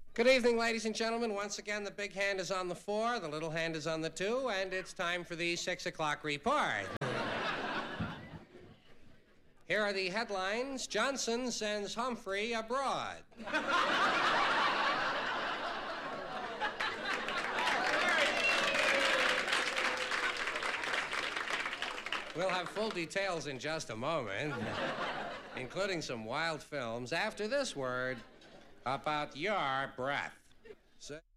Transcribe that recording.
Good evening, ladies and gentlemen. Once again, the big hand is on the 4, the little hand is on the 2, and it's time for the 6 o'clock report. Here are the headlines. Johnson sends Humphrey abroad. We'll have full details in just a moment, including some wild films after this word about your breath.